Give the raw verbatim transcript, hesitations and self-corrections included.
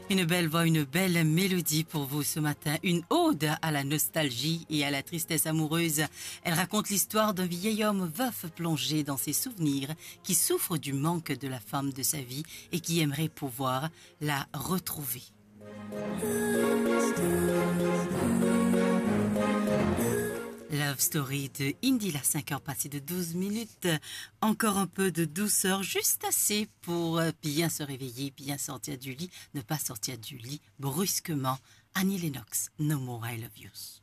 Une belle voix, une belle mélodie pour vous ce matin. Une ode à la nostalgie et à la tristesse amoureuse. Elle raconte l'histoire d'un vieil homme veuf plongé dans ses souvenirs qui souffre du manque de la femme de sa vie et qui aimerait pouvoir la retrouver. Love Story de Indila, cinq heures passées de douze minutes. Encore un peu de douceur, juste assez pour bien se réveiller, bien sortir du lit, ne pas sortir du lit brusquement. Annie Lennox, No More I Love You.